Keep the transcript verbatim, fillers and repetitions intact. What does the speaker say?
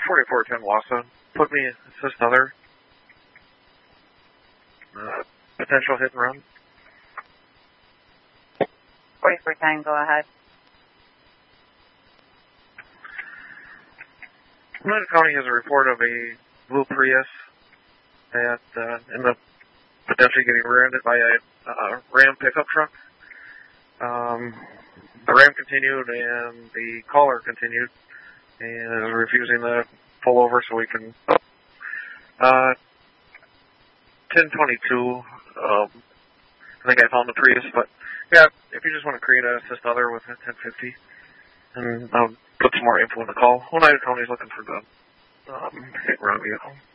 forty-four ten Wassa. Put me assist other. Uh, potential hit and run. forty-four ten, go ahead. Oneida County has a report of a blue Prius that uh, ended up potentially getting rear-ended by a uh, Ram pickup truck. Um, the Ram continued and the caller continued and is refusing to pull over so we can... Uh, ten twenty-two, um, I think I found the Prius, but yeah, if you just want to create an assist other with a ten fifty, and I'll put some more info in the call. Oneida County's looking for the um, hit run vehicle.